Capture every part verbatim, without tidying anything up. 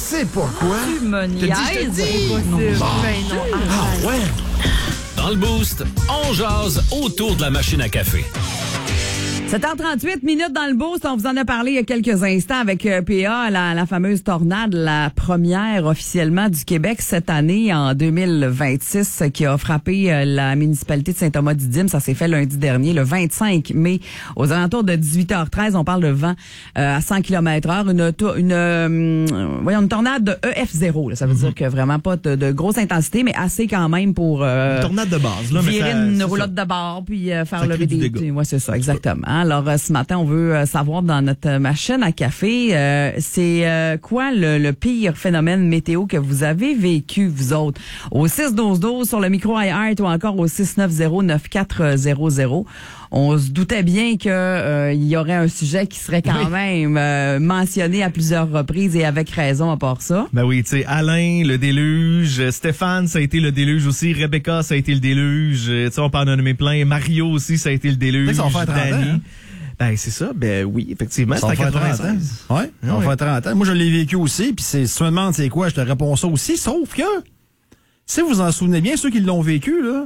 sais pas quoi. Tu me niaises. Non, ben non, Ah ouais? Dans le Boost, on jase autour de la machine à café. sept heures trente-huit minutes dans le boost. On vous en a parlé il y a quelques instants avec P A, la, la fameuse tornade, la première officiellement du Québec cette année en deux mille vingt-six qui a frappé la municipalité de Saint-Thomas-du-Dîme. Ça s'est fait lundi dernier, le vingt-cinq mai, aux alentours de dix-huit heures treize. On parle de vent euh, à cent kilomètres heure. Une, une, euh, voyons, une tornade de E F zéro. Là. Ça veut mm-hmm. dire que vraiment pas de, de grosse intensité, mais assez quand même pour euh, une tornade de base. Là, virer mais ça, une roulotte de bord puis euh, faire lever des... des... Ouais, c'est ça, exactement. Alors, ce matin, on veut savoir dans notre machine à café, euh, c'est euh, quoi le, le pire phénomène météo que vous avez vécu, vous autres? Au six douze douze, sur le micro iHeart ou encore au six neuf zéro neuf quatre zéro zéro. On se doutait bien que euh, il y aurait un sujet qui serait quand oui. même euh, mentionné à plusieurs reprises et avec raison à part ça. Ben oui, tu sais, Alain, le déluge, Stéphane, ça a été le déluge aussi, Rebecca, ça a été le déluge, tu sais, on peut en nommer plein, Mario aussi, ça a été le déluge, ça va faire trente ans, hein? Ben, c'est ça. Ben oui, effectivement. Ça c'est va à faire trente ans. Ouais, ça va faire trente ans. Moi, je l'ai vécu aussi, puis c'est, si tu me demandes c'est quoi, je te réponds ça aussi, sauf que, si vous en souvenez bien, ceux qui l'ont vécu, là,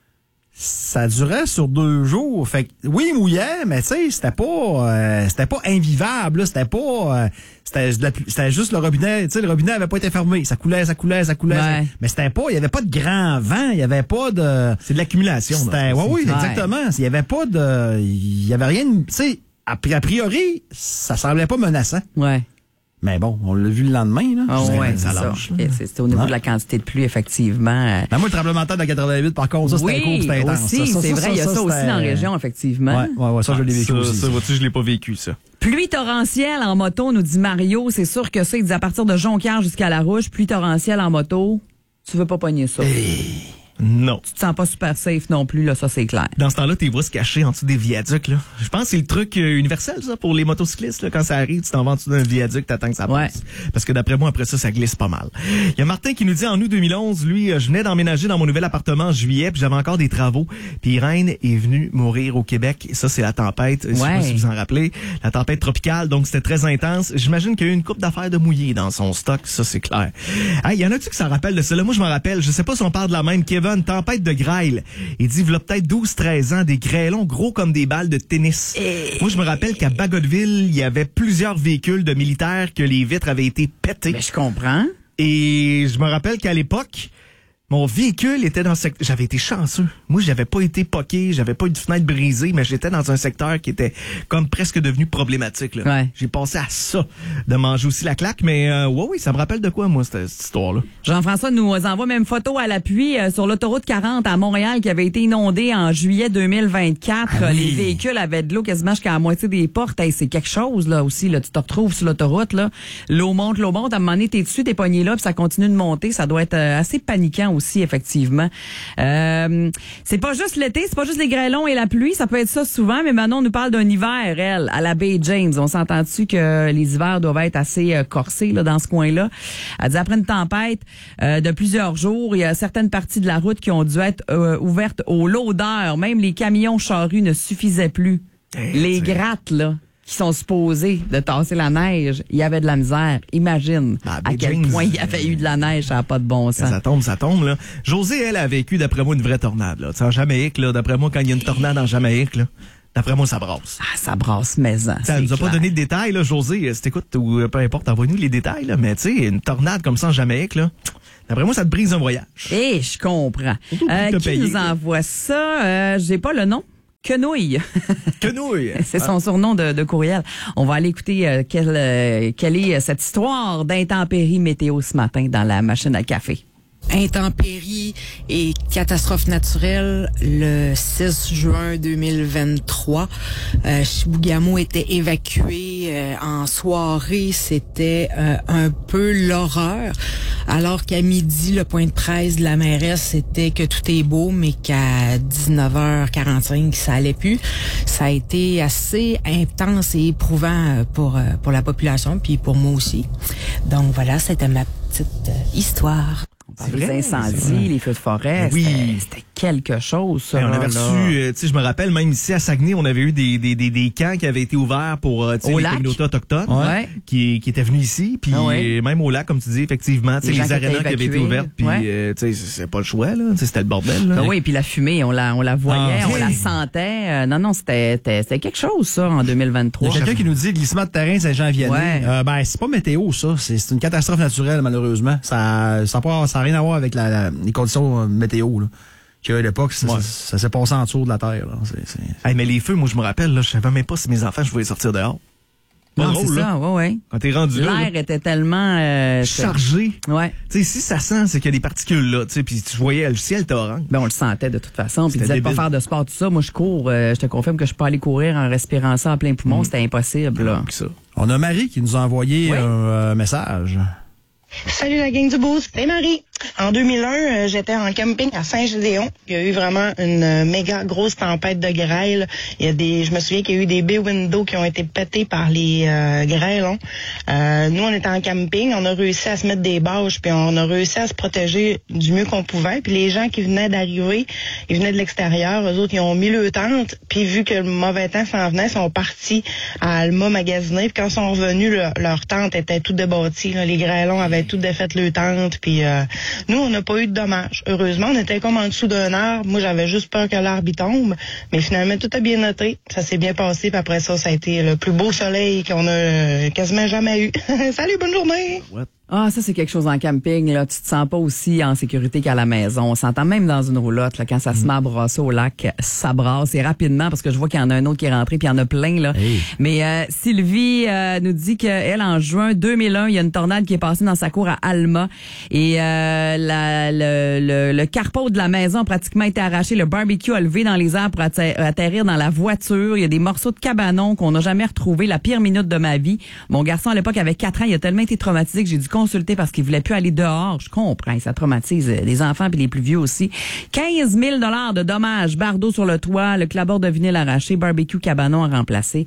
ça durait sur deux jours. Fait que, oui, il mouillait, mais tu sais, c'était pas, euh, c'était pas invivable, là. C'était pas, euh, c'était, c'était juste le robinet, tu sais, le robinet avait pas été fermé. Ça coulait, ça coulait, ça coulait. Ouais. Mais c'était pas, il y avait pas de grand vent, il y avait pas de... C'est de l'accumulation. C'était, ouais, oui, ouais. exactement. Il y avait pas de, il y avait rien de, tu sais, a priori, ça semblait pas menaçant. Ouais. Mais bon, on l'a vu le lendemain, là. Oh, ouais, ça c'est lâche. ça. C'est, c'est au niveau ouais. de la quantité de pluie, effectivement. Ben, moi, le tremblement de terre de quatre-vingt-huit, par contre, ça, c'était oui, court, c'était intense. aussi, ça, ça, c'est ça, vrai, ça, il y a ça, ça aussi dans la région, effectivement. Ouais, ouais, ouais ça, je l'ai vécu ça, aussi. Ça, vois-tu, je l'ai pas vécu, ça. Pluie torrentielle en moto, nous dit Mario. C'est sûr que ça, il dit à partir de Jonquière jusqu'à La Rouge, pluie torrentielle en moto, tu veux pas pogner ça. Hey. Non. Tu te sens pas super safe non plus, là, ça c'est clair. Dans ce temps-là, tes voix se cacher en dessous des viaducs, là. Je pense que c'est le truc euh, universel, ça, pour les motocyclistes, là. Quand ça arrive, tu t'en vas en dessous d'un viaduc, t'attends que ça ouais. passe. Parce que d'après moi, après ça, ça glisse pas mal. Il y a Martin qui nous dit, en août deux mille onze, lui, euh, je venais d'emménager dans mon nouvel appartement en juillet, puis j'avais encore des travaux. Puis Irène est venue mourir au Québec. Ça, c'est la tempête. Ouais. Je sais pas si vous en rappelez. La tempête tropicale, donc c'était très intense. J'imagine qu'il y a eu une coupe d'affaires de mouillé dans son stock. Ça, c'est clair. Ah, il y en a-tu qui s'en rappellent de cela? Moi, je m'en rappelle. Je sais pas si on parle de la même. Kevin, tempête de Grail. Il dit, il y a peut-être douze treize ans, des grêlons gros comme des balles de tennis. Et... Moi, je me rappelle qu'à Bagotville, il y avait plusieurs véhicules de militaires que les vitres avaient été pétées. Mais je comprends. Et je me rappelle qu'à l'époque, mon véhicule était dans le secteur... J'avais été chanceux. Moi, j'avais pas été poqué, j'avais pas eu de fenêtre brisée, mais j'étais dans un secteur qui était comme presque devenu problématique. Là. Ouais. J'ai pensé à ça, de manger aussi la claque, mais euh, ouais, oui, ça me rappelle de quoi, moi, cette, cette histoire-là. Jean-François nous envoie même photo à l'appui euh, sur l'autoroute quarante à Montréal qui avait été inondée en juillet deux mille vingt-quatre. Ah oui. Les véhicules avaient de l'eau quasiment jusqu'à la moitié des portes. Hey, c'est quelque chose, là, aussi. Là. Tu te retrouves sur l'autoroute, là. L'eau monte, l'eau monte. À un moment donné, t'es dessus, t'es pogné là, puis ça continue de monter. Ça doit être euh, assez paniquant aussi, effectivement. Euh, c'est pas juste l'été, c'est pas juste les grêlons et la pluie, ça peut être ça souvent, mais Manon nous parle d'un hiver, elle, à la baie James. On s'entend-tu que les hivers doivent être assez euh, corsés là, dans ce coin-là? Elle dit, après une tempête euh, de plusieurs jours, il y a certaines parties de la route qui ont dû être euh, ouvertes aux loaders. Même les camions charrues ne suffisaient plus. Hey, les t'sais. grattes, là, qui sont supposés de tasser la neige, il y avait de la misère. Imagine bah, à quel James, point il y avait eu de la neige, ça n'a pas de bon sens. Ça tombe, ça tombe, là. Josée, elle, a vécu, d'après moi, une vraie tornade, là. Tu sais, en Jamaïque, là, d'après moi, quand il y a une tornade en Jamaïque, là, d'après moi, ça brasse. Ah, ça brasse maison. Ça nous a pas donné de détails, là, Josée. Si t'écoutes, ou peu importe, envoie-nous les détails, là. Mais, tu sais, une tornade comme ça en Jamaïque, là, d'après moi, ça te brise un voyage. Eh, je comprends. Euh, qui payé, nous envoie ça? Euh, j'ai pas le nom. Quenouille. Quenouille. C'est son surnom de, de courriel. On va aller écouter euh, quelle, euh, quelle est cette histoire d'intempéries météo ce matin dans la machine à café. Intempéries et catastrophes naturelles le six juin deux mille vingt-trois. Euh, Chibougamau était évacué euh, en soirée. C'était euh, un peu l'horreur. Alors qu'à midi, le point de presse de la mairesse, c'était que tout est beau, mais qu'à dix-neuf heures quarante-cinq, ça allait plus. Ça a été assez intense et éprouvant pour, pour la population, puis pour moi aussi. Donc voilà, c'était ma petite euh, histoire. C'est vrai, les incendies, les feux de forêt, oui. c'était, c'était quelque chose, ça. On là, avait reçu, là. euh, tu sais, je me rappelle, même ici à Saguenay, on avait eu des, des, des, des camps qui avaient été ouverts pour euh, tu sais, Au les lac. communautés autochtones Ouais. qui, qui étaient venus ici. Puis Ah ouais. euh, même au lac, comme tu dis, effectivement, tu sais, Les gens les qui arénas étaient qui avaient été évacués. ouvertes. Puis, Ouais. euh, tu sais, c'est pas le choix, là. Tu sais, c'était le bordel, là. Ben oui, puis la fumée, on la, on la voyait, Ah, on la oui. sentait. Euh, non, non, c'était, c'était, c'était quelque chose, ça, en deux mille Il y vingt-trois. a quelqu'un qui nous dit glissement de terrain Saint-Jean-Vianney. Ouais. Euh, ben, c'est pas météo, ça. C'est, c'est une catastrophe naturelle, malheureusement. Ça ça n'a pas, ça a rien à voir avec la, la- les conditions euh, météo, là. Qu'à l'époque, ça, Ouais. ça, ça s'est passé en dessous de la terre, là. C'est, c'est... Hey, mais les feux, moi, je me rappelle, là, je savais même pas si mes enfants, je pouvais les sortir dehors. Pas Non, drôle, c'est là. ça, ouais, ouais. Quand t'es rendu là, L'air là, était tellement... euh, chargé. Ouais. Tu sais, si ça sent, c'est qu'il y a des particules là, tu sais, puis tu voyais le ciel torrent. Ben, on le sentait de toute façon. Puis C'était il disait de pas débile. faire de sport, tout ça. Moi, je cours. euh, je te confirme que je peux aller courir en respirant ça en plein poumon. C'était impossible, là. Ça. On a Marie qui nous a envoyé Oui. un euh, message. Salut la gang du Boost, c'est Marie. En deux mille un, euh, j'étais en camping à Saint-Gédéon. Il y a eu vraiment une euh, méga grosse tempête de grêle. Il y a des, je me souviens qu'il y a eu des bay windows qui ont été pétés par les euh, grêlons. Euh, nous, on était en camping, on a réussi à se mettre des bâches, puis on a réussi à se protéger du mieux qu'on pouvait. Puis les gens qui venaient d'arriver, ils venaient de l'extérieur, eux autres, ils ont mis le tente. Puis vu que le mauvais temps s'en venait, ils sont partis à Alma magasiner. Puis quand ils sont revenus, le- leur tente était tout débâtie. Là. Les grêlons avaient tout défait le tente. Puis euh, nous, on n'a pas eu de dommages. Heureusement, on était comme en dessous d'un arbre. Moi, j'avais juste peur que l'arbre y tombe. Mais finalement, tout a bien noté. Ça s'est bien passé. Puis après ça, ça a été le plus beau soleil qu'on a euh, quasiment jamais eu. Salut, bonne journée! Ah, ça, c'est quelque chose en camping, là. Tu te sens pas aussi en sécurité qu'à la maison. On s'entend même dans une roulotte, là, quand ça se met à brasser au lac, ça brasse. Et rapidement, parce que je vois qu'il y en a un autre qui est rentré, puis il y en a plein, là. Hey. Mais euh, Sylvie euh, nous dit qu'elle, en juin deux mille un, il y a une tornade qui est passée dans sa cour à Alma. Et euh, la, le, le, le carpeau de la maison a pratiquement été arraché. Le barbecue a levé dans les airs pour atter- atterrir dans la voiture. Il y a des morceaux de cabanon qu'on n'a jamais retrouvés. La pire minute de ma vie. Mon garçon, à l'époque, avait quatre ans. Il a tellement été traumatisé que j'ai dû consulter parce qu'il voulait plus aller dehors. Je comprends, ça traumatise les enfants puis les plus vieux aussi. quinze mille dollars de dommages, barre d'eau sur le toit, le clapboard de vinyle arraché, barbecue cabanon à remplacer.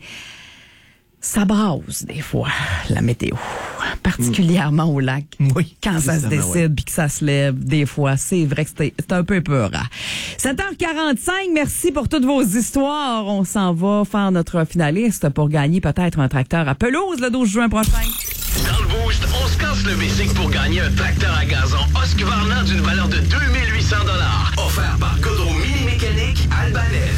Ça brasse des fois, la météo, particulièrement au lac. Oui, Quand ça se justement, décide puis que ça se lève, des fois, c'est vrai que c'est c'est un peu peurant. sept heures quarante-cinq, merci pour toutes vos histoires. On s'en va faire notre finaliste pour gagner peut-être un tracteur à pelouse le douze juin prochain. Dans le Boost, on se casse le bicycle pour gagner un tracteur à gazon Husqvarna d'une valeur de deux mille huit cents dollars. Offert par Godreau Mini Mécanique Albanel.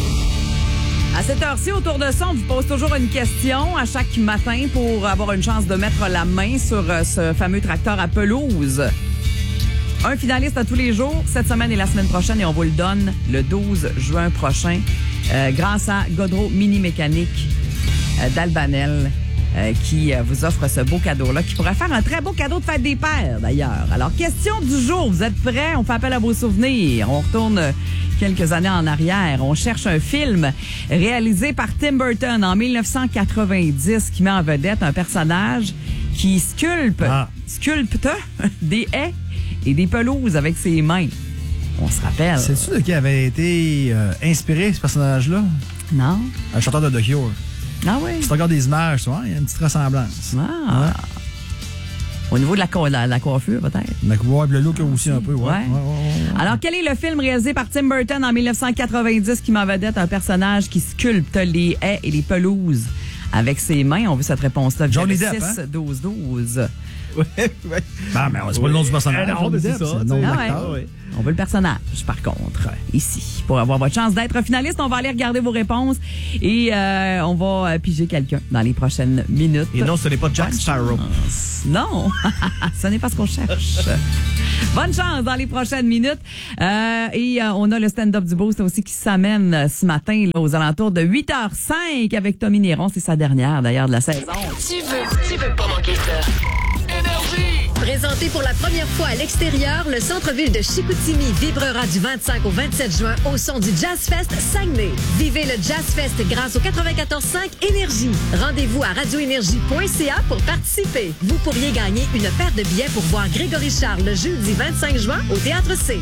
À cette heure-ci, autour de ça, on vous pose toujours une question à chaque matin pour avoir une chance de mettre la main sur euh, ce fameux tracteur à pelouse. Un finaliste à tous les jours, cette semaine et la semaine prochaine, et on vous le donne le douze juin prochain, euh, grâce à Godreau Mini Mécanique euh, d'Albanel. Euh, qui euh, vous offre ce beau cadeau-là, qui pourrait faire un très beau cadeau de fête des pères, d'ailleurs. Alors, question du jour. Vous êtes prêts? On fait appel à vos souvenirs. On retourne euh, quelques années en arrière. On cherche un film réalisé par Tim Burton en mille neuf cent quatre-vingt-dix qui met en vedette un personnage qui sculpte, Ah. sculpte des haies et des pelouses avec ses mains. On se rappelle. Sais-tu de qui avait été euh, inspiré, ce personnage-là? Non? Un chanteur de The Cure. Ah oui? Si tu regardes des images, tu vois, il y a une petite ressemblance. Ah. Au niveau de la, co- la, la coiffure, peut-être? Mais ouais, le look aussi un peu, ouais. Ouais. Ouais, ouais, ouais, ouais. Alors, quel est le film réalisé par Tim Burton en mille neuf cent quatre-vingt-dix qui met en vedette un personnage qui sculpte les haies et les pelouses avec ses mains? On veut cette réponse-là. Johnny six Depp, hein? douze douze. Ouais, ouais. Ben, mais c'est pas le nom du personnage. Eh non, Johnny mais c'est Depp, ça, c'est le nom de Ah ouais. l'acteur. ouais. On veut le personnage, par contre, ici. Pour avoir votre chance d'être finaliste, on va aller regarder vos réponses et euh, on va euh, piger quelqu'un dans les prochaines minutes. Et non, ce n'est pas Jack Sparrow. Non, ce n'est pas ce qu'on cherche. Bonne chance dans les prochaines minutes. Euh, et euh, on a le stand-up du Boost aussi qui s'amène euh, ce matin là, aux alentours de huit heures cinq avec Tommy Néron. C'est sa dernière d'ailleurs de la saison. Tu veux, tu veux pas manquer ça. Énergie! Présenté pour la première fois à l'extérieur, le centre-ville de Chicoutimi vibrera du vingt-cinq au vingt-sept juin au son du Jazz Fest Saguenay. Vivez le Jazz Fest grâce au quatre-vingt-quatorze cinq Énergie. Rendez-vous à radio énergie point c a pour participer. Vous pourriez gagner une paire de billets pour voir Grégory Charles le jeudi vingt-cinq juin au Théâtre C.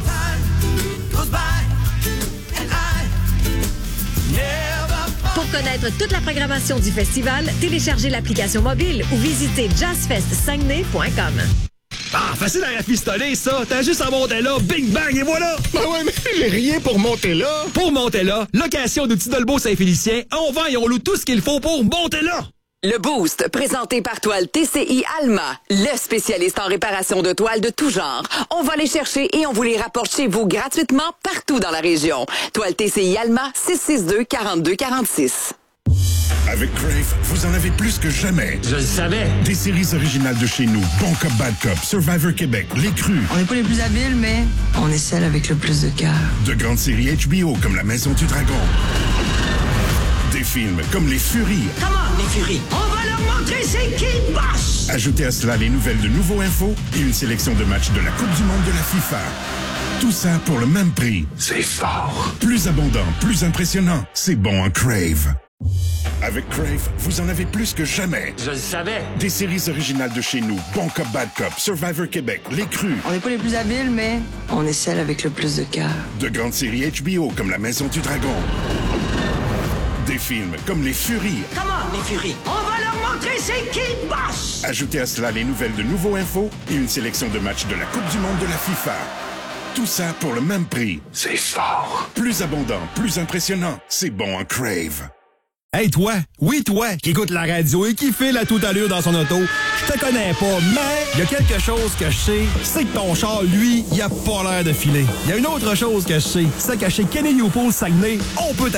Pour connaître toute la programmation du festival, téléchargez l'application mobile ou visitez jazz fest saguenay point com. Ah, facile à rafistoler, ça. T'as juste à monter là, bing bang, et voilà. Ben ouais, mais j'ai rien pour monter là. Pour monter là, location d'outils Dolbeau Saint-Félicien, on vend et on loue tout ce qu'il faut pour monter là. Le Boost, présenté par Toile T C I Alma, le spécialiste en réparation de toiles de tout genre. On va les chercher et on vous les rapporte chez vous gratuitement partout dans la région. Toile T C I Alma, six six deux, quarante-deux quarante-six. Avec Crave, vous en avez plus que jamais. Je le savais. Des séries originales de chez nous. Bon Cop, Bad Cop, Survivor Québec, Les Crus. On n'est pas les plus habiles, mais on est celle avec le plus de cœur. De grandes séries H B O comme La Maison du Dragon. Des films comme Les Furies. Comment, Les Furies? On va leur montrer c'est qui le boss! Ajoutez à cela les nouvelles de Nouveau Info et une sélection de matchs de la Coupe du Monde de la FIFA. Tout ça pour le même prix. C'est fort. Plus abondant, plus impressionnant. C'est bon en Crave. Avec Crave, vous en avez plus que jamais. Je le savais. Des séries originales de chez nous. Bon Cop, Bad Cop, Survivor Québec, Les Crus. On n'est pas les plus habiles, mais on est celle avec le plus de cœur. De grandes séries H B O comme La Maison du Dragon. Des films comme Les Furies. Comment, Les Furies? On va leur montrer c'est qui le boss! Ajoutez à cela les nouvelles de Nouveau Info et une sélection de matchs de la Coupe du Monde de la FIFA. Tout ça pour le même prix. C'est fort. Plus abondant, plus impressionnant. C'est bon en Crave. Hey toi, oui toi, qui écoute la radio et qui file à toute allure dans son auto, je te connais pas, mais il y a quelque chose que je sais, c'est que ton char, lui, il a pas l'air de filer. Il y a une autre chose que je sais, c'est que chez Kenny Newpool Saguenay, on peut